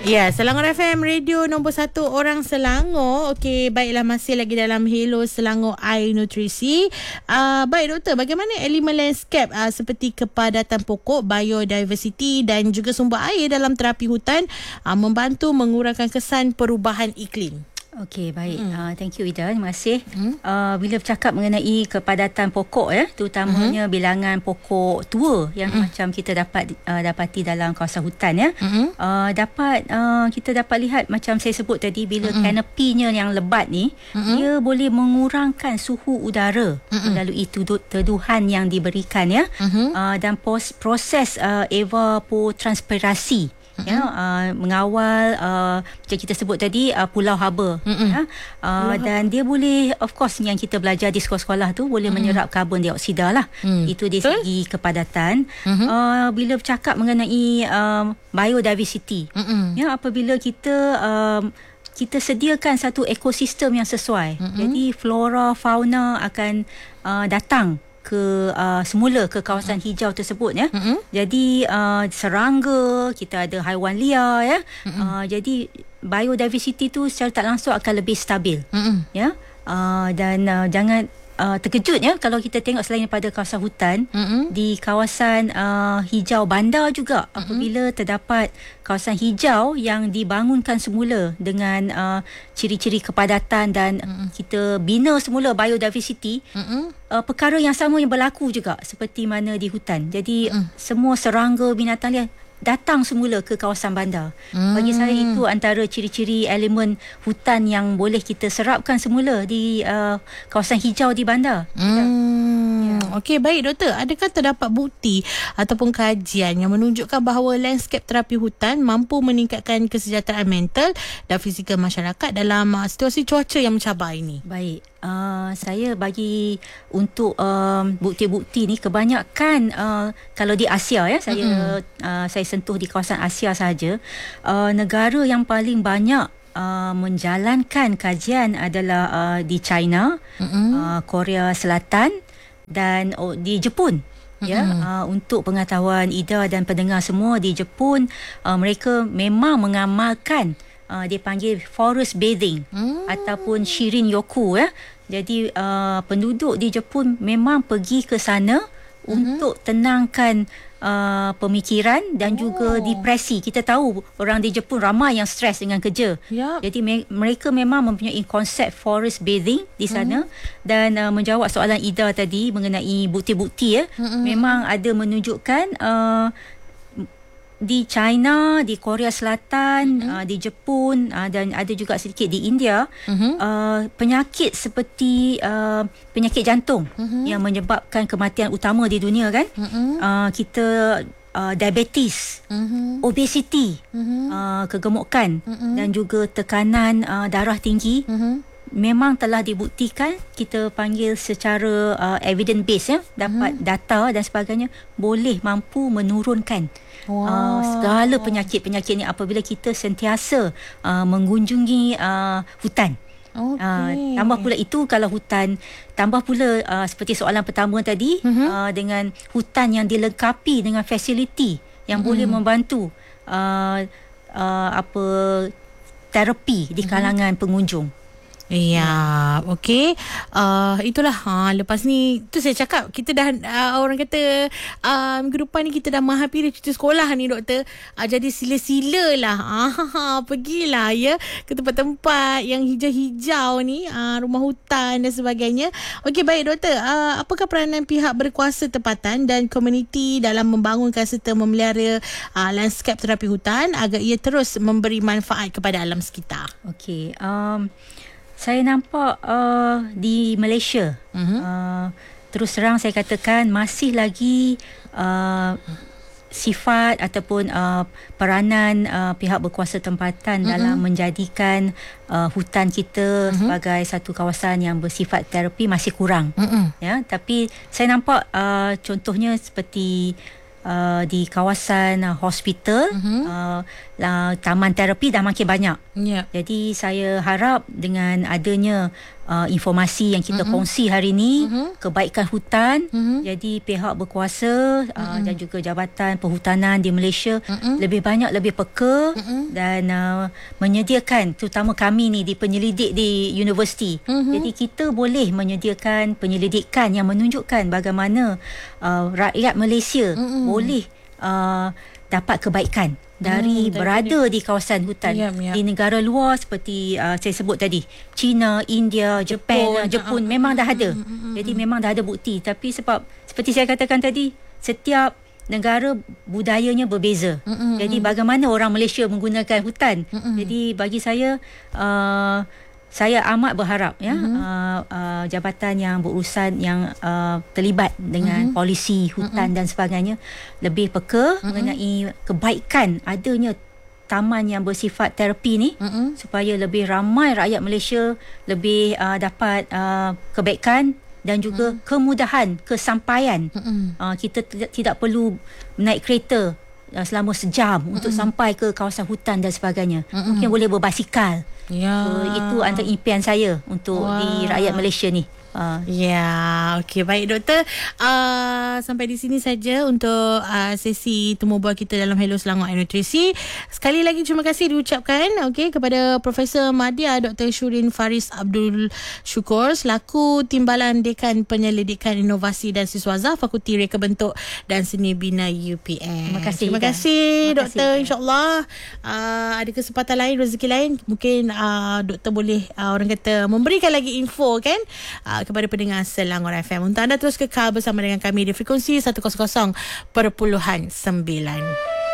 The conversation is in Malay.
Ya, Selangor FM, radio nombor 1 orang Selangor. Okey, baiklah, masih lagi dalam Hello Selangor Air Nutrisi. Baik doktor, bagaimana elemen landscape seperti kepadatan pokok, biodiversity dan juga sumber air dalam terapi hutan membantu mengurangkan kesan perubahan iklim? Okey, baik. Thank you Ida. Terima kasih. Bila bercakap mengenai kepadatan pokok terutamanya bilangan pokok tua yang macam kita dapati dalam kawasan hutan kita dapat lihat macam saya sebut tadi, bila kanopinya yang lebat ni dia boleh mengurangkan suhu udara melalui teduhan yang diberikan dan proses evapotranspirasi mengawal macam kita sebut tadi pulau haba dan dia boleh, of course yang kita belajar di sekolah-sekolah tu, boleh menyerap karbon dioksida lah. Itu dari segi kepadatan. Bila bercakap mengenai biodiversity, apabila kita sediakan satu ekosistem yang sesuai, jadi flora fauna akan datang semula ke kawasan hijau tersebut Jadi serangga, kita ada haiwan liar jadi biodiversity tu secara tak langsung akan lebih stabil dan jangan terkejut kalau kita tengok selain daripada kawasan hutan, di kawasan hijau bandar juga apabila terdapat kawasan hijau yang dibangunkan semula dengan ciri-ciri kepadatan dan kita bina semula biodiversity, perkara yang sama yang berlaku juga seperti mana di hutan. Jadi semua serangga, binatang liar datang semula ke kawasan bandar. Bagi saya itu antara ciri-ciri elemen hutan yang boleh kita serapkan semula di kawasan hijau di bandar. Okey, baik doktor. Adakah terdapat bukti ataupun kajian yang menunjukkan bahawa landscape terapi hutan mampu meningkatkan kesejahteraan mental dan fizikal masyarakat dalam situasi cuaca yang mencabar ini? Baik. Saya bagi untuk bukti-bukti ni kebanyakan kalau di Asia saya sentuh di kawasan Asia sahaja, negara yang paling banyak menjalankan kajian adalah di China, Korea Selatan dan di Jepun. Untuk pengetahuan Ida dan pendengar semua, di Jepun mereka memang mengamalkan dipanggil forest bathing ataupun Shirin Yoku. Jadi penduduk di Jepun memang pergi ke sana untuk tenangkan pemikiran dan juga depresi. Kita tahu orang di Jepun ramai yang stres dengan kerja. Jadi mereka memang mempunyai konsep forest bathing di sana. Dan menjawab soalan Ida tadi mengenai bukti-bukti memang ada menunjukkan di China, di Korea Selatan, di Jepun dan ada juga sedikit di India, penyakit seperti penyakit jantung yang menyebabkan kematian utama di dunia kan, kita diabetes, obesiti, kegemukan dan juga tekanan darah tinggi memang telah dibuktikan, kita panggil secara evidence base dapat data dan sebagainya, boleh mampu menurunkan segala penyakit-penyakit ni apabila kita sentiasa mengunjungi hutan. Tambah pula itu, kalau hutan, tambah pula seperti soalan pertama tadi, dengan hutan yang dilengkapi dengan fasiliti yang boleh membantu terapi di kalangan pengunjung. Ya, okey. Itulah lepas ni tu saya cakap, kita dah orang kata minggu depan ni kita dah menghapiri cuti sekolah ni doktor. Jadi sila-sila lah pergilah ke tempat-tempat yang hijau-hijau ni, rumah hutan dan sebagainya. Okey, baik doktor. Apakah peranan pihak berkuasa tempatan dan komuniti dalam membangunkan serta memelihara landscape terapi hutan agar ia terus memberi manfaat kepada alam sekitar? Okey, saya nampak di Malaysia, terus terang saya katakan masih lagi sifat ataupun peranan pihak berkuasa tempatan dalam menjadikan hutan kita sebagai satu kawasan yang bersifat terapi masih kurang. Tapi saya nampak contohnya seperti di kawasan hospital, taman terapi dah makin banyak. Jadi saya harap dengan adanya informasi yang kita kongsi hari ni, kebaikan hutan. Jadi pihak berkuasa dan juga Jabatan Perhutanan di Malaysia lebih banyak, lebih peka dan menyediakan, terutama kami ni di penyelidik di universiti. Jadi kita boleh menyediakan penyelidikan yang menunjukkan bagaimana rakyat Malaysia boleh dapat kebaikan dari berada di kawasan hutan. Di negara luar seperti saya sebut tadi, China, India, Jepun memang dah ada. Jadi memang dah ada bukti. Tapi seperti saya katakan tadi, setiap negara budayanya berbeza. Jadi bagaimana orang Malaysia menggunakan hutan. Jadi bagi saya amat berharap jabatan yang berurusan, yang terlibat dengan polisi hutan dan sebagainya lebih peka mengenai kebaikan adanya taman yang bersifat terapi ni, supaya lebih ramai rakyat Malaysia lebih dapat kebaikan dan juga kemudahan kesampaian. Kita tidak perlu naik kereta selama sejam untuk sampai ke kawasan hutan dan sebagainya. Mungkin boleh berbasikal. So, itu antara impian saya untuk di rakyat Malaysia ni. Okey, baik doktor. Sampai di sini saja untuk sesi temu bual kita dalam Hello Selangor Nutrisi. Sekali lagi terima kasih diucapkan kepada Profesor Madya Dr. Shurin Faris Abdul Syukur selaku Timbalan Dekan Penyelidikan Inovasi dan Siswaza Fakulti Reka Bentuk dan Seni Bina UPM. Terima kasih doktor. InsyaAllah ada kesempatan lain, rezeki lain, mungkin doktor boleh orang kata memberikan lagi info kepada pendengar Selangor FM. Untuk anda terus kekal bersama dengan kami di frekuensi 100.9.